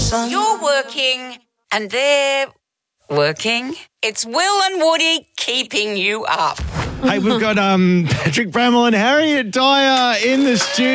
You're working and they're working. It's Will and Woody keeping you up. Hey, we've got Patrick Bramwell and Harriet Dyer in the studio.